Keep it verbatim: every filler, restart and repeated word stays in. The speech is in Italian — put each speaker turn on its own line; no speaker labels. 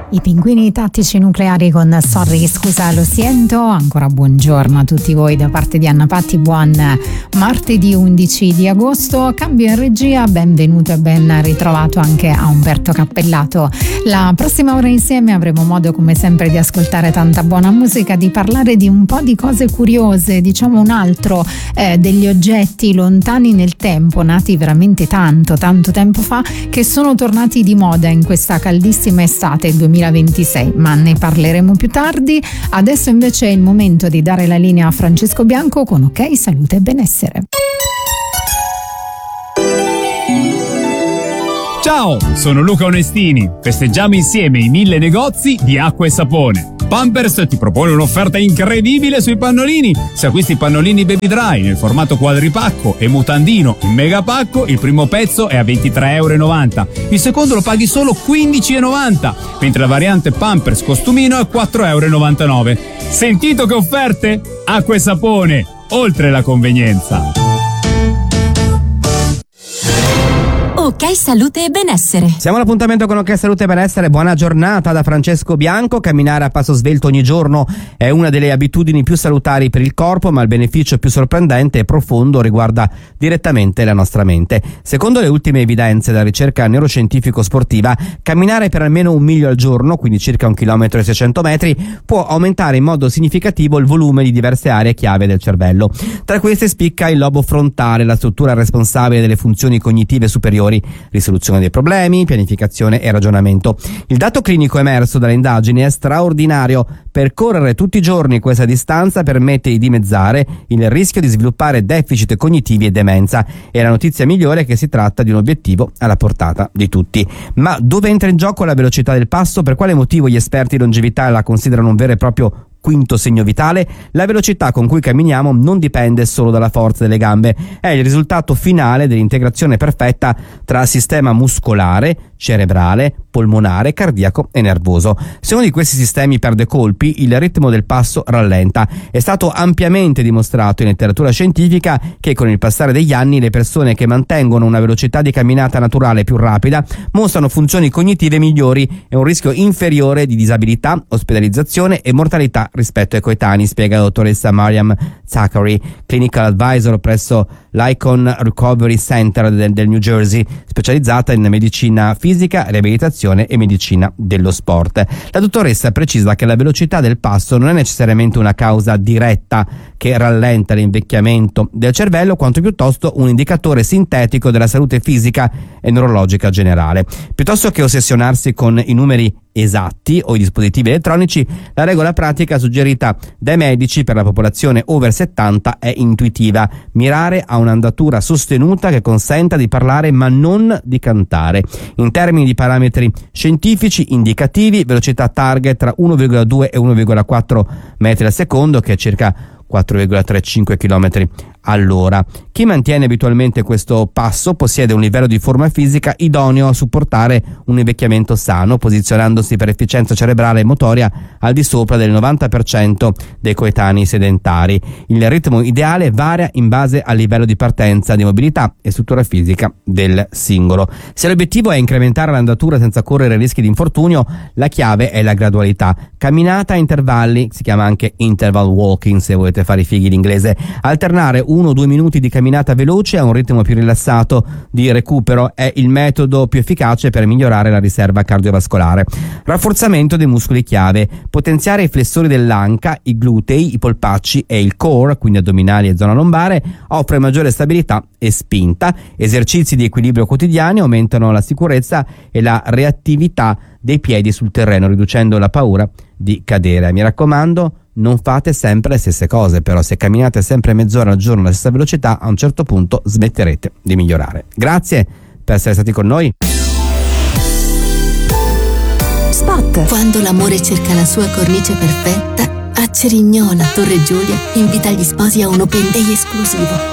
I pinguini tattici nucleari con Sorry, scusa, lo siento. Ancora buongiorno a tutti voi da parte di Anna Patti, buon martedì undici di agosto. Cambio in regia, benvenuto e ben ritrovato anche a Umberto Cappellato. La prossima ora insieme avremo modo come sempre di ascoltare tanta buona musica, di parlare di un po' di cose curiose, diciamo un altro eh, degli oggetti lontani nel tempo, nati veramente tanto tanto tempo fa, che sono tornati di moda in questa caldissima estate duemilaventisei, ma ne parleremo più tardi. Adesso invece è il momento di dare la linea a Francesco Bianco con Ok, Salute e Benessere.
Ciao, sono Luca Onestini. Festeggiamo insieme i mille negozi di acqua e sapone. Pampers ti propone un'offerta incredibile sui pannolini. Se acquisti pannolini Baby Dry nel formato quadripacco e mutandino in megapacco, il primo pezzo è a ventitré e novanta euro, il secondo lo paghi solo quindici e novanta, mentre la variante Pampers costumino è quattro e novantanove euro. Sentito che offerte? Acqua e sapone, oltre la convenienza.
Ok, Salute e Benessere.
Siamo all'appuntamento con Ok, Salute e Benessere. Buona giornata da Francesco Bianco. Camminare a passo svelto ogni giorno è una delle abitudini più salutari per il corpo, ma il beneficio più sorprendente e profondo riguarda direttamente la nostra mente. Secondo le ultime evidenze della ricerca neuroscientifico-sportiva, camminare per almeno un miglio al giorno, quindi circa un chilometro e seicento metri, può aumentare in modo significativo il volume di diverse aree chiave del cervello. Tra queste spicca il lobo frontale, la struttura responsabile delle funzioni cognitive superiori, risoluzione dei problemi, pianificazione e ragionamento. Il dato clinico emerso dalle indagini è straordinario. Percorrere tutti i giorni questa distanza permette di dimezzare il rischio di sviluppare deficit cognitivi e demenza, e la notizia migliore è che si tratta di un obiettivo alla portata di tutti. Ma dove entra in gioco la velocità del passo? Per quale motivo gli esperti di longevità la considerano un vero e proprio quinto segno vitale? La velocità con cui camminiamo non dipende solo dalla forza delle gambe, è il risultato finale dell'integrazione perfetta tra sistema muscolare, cerebrale, polmonare, cardiaco e nervoso. Se uno di questi sistemi perde colpi, il ritmo del passo rallenta. È stato ampiamente dimostrato in letteratura scientifica che con il passare degli anni le persone che mantengono una velocità di camminata naturale più rapida mostrano funzioni cognitive migliori e un rischio inferiore di disabilità, ospedalizzazione e mortalità rispetto ai coetanei, spiega la dottoressa Mariam Zachary, clinical advisor presso l'Icon Recovery Center del, del New Jersey, specializzata in medicina fisica, riabilitazione e medicina dello sport. La dottoressa precisa che la velocità del passo non è necessariamente una causa diretta che rallenta l'invecchiamento del cervello, quanto piuttosto un indicatore sintetico della salute fisica e neurologica generale. Piuttosto che ossessionarsi con i numeri esatti o i dispositivi elettronici, la regola pratica suggerita dai medici per la popolazione over settanta è intuitiva: mirare a un'andatura sostenuta che consenta di parlare ma non di cantare. In termini di parametri scientifici indicativi, velocità target tra uno virgola due e uno virgola quattro metri al secondo, che è circa quattro virgola trentacinque chilometri all'ora. Chi mantiene abitualmente questo passo possiede un livello di forma fisica idoneo a supportare un invecchiamento sano, posizionandosi per efficienza cerebrale e motoria al di sopra del novanta per cento dei coetanei sedentari. Il ritmo ideale varia in base al livello di partenza, di mobilità e struttura fisica del singolo. Se l'obiettivo è incrementare l'andatura senza correre rischi di infortunio, la chiave è la gradualità. Camminata a intervalli, si chiama anche interval walking se volete fare i fighi in inglese. Alternare uno o due minuti di camminata veloce a un ritmo più rilassato di recupero è il metodo più efficace per migliorare la riserva cardiovascolare. Rafforzamento dei muscoli chiave: potenziare i flessori dell'anca, i glutei, i polpacci e il core, quindi addominali e zona lombare, offre maggiore stabilità e spinta. Esercizi di equilibrio quotidiani aumentano la sicurezza e la reattività dei piedi sul terreno, riducendo la paura di cadere. Mi raccomando, non fate sempre le stesse cose, però se camminate sempre mezz'ora al giorno alla stessa velocità, a un certo punto smetterete di migliorare. Grazie per essere stati con noi.
Spot. Quando l'amore cerca la sua cornice perfetta, a Cerignola, Torre Giulia invita gli sposi a un open day esclusivo.